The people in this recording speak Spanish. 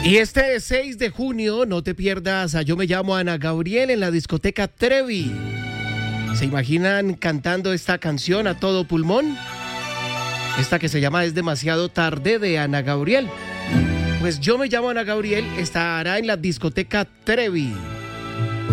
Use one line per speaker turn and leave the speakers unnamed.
Y este 6 de junio no te pierdas a Yo me llamo Ana Gabriel en la discoteca Trevi. ¿Se imaginan cantando esta canción a todo pulmón? Esta que se llama Es demasiado tarde de Ana Gabriel. Pues Yo me llamo Ana Gabriel estará en la discoteca Trevi.